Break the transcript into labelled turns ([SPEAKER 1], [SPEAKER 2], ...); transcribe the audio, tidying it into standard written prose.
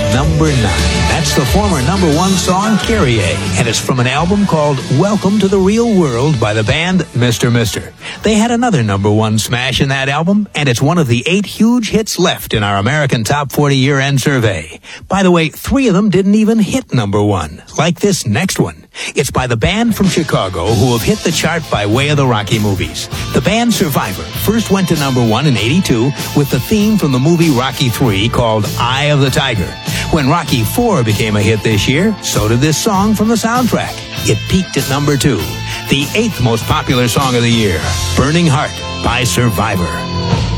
[SPEAKER 1] number 9. That's the former number 1 song, Kyrie, and it's from an album called Welcome to the Real World by the band Mr. Mister. They had another number 1 smash in that album, and it's one of the 8 huge hits left in our American Top 40 year-end survey. By the way, 3 of them didn't even hit number 1, like this next one. It's by the band from Chicago who have hit the chart by way of the Rocky movies. The band Survivor first went to number 1 in '82 with the theme from the movie Rocky III called Eye of the Tiger. When Rocky IV became a hit this year, so did this song from the soundtrack. It peaked at number 2, the 8th most popular song of the year, Burning Heart by Survivor.